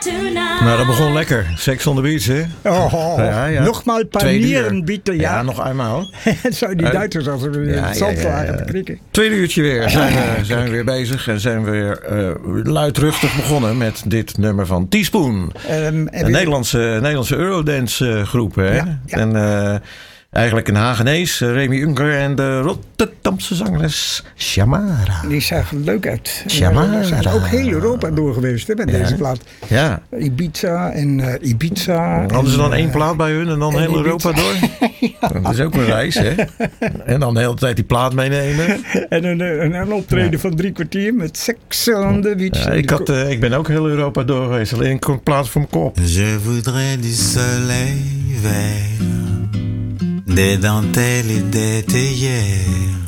Nou, dat begon lekker. Sex on the Beach, hè? Ja. Nogmaals panieren bieden, ja. Ja, nog eenmaal. Zo die Duitsers als we het zand waren te krikken. Tweede uurtje weer. Zijn we weer bezig en zijn we weer luidruchtig begonnen met dit nummer van Teaspoon. Een Nederlandse Eurodance groep, hè? Ja. En eigenlijk een Hagenees, Remy Unker en de Rotterdamse zangeres Shamara. Die zagen leuk uit. Shamara. Ze zijn ook heel Europa door geweest, hè, met deze plaat. Ja. Ibiza en Ibiza. Hadden ze dan één plaat bij hun en dan heel Europa door? Ja. Dat is ook een reis, hè? En dan de hele tijd die plaat meenemen. En een optreden van 3 kwartier met Sex on the Beach. Ja, ik ben ook heel Europa door geweest. Alleen ik kon plaats voor mijn kop. Je voudrais du soleil vert, des dentelles et des théières,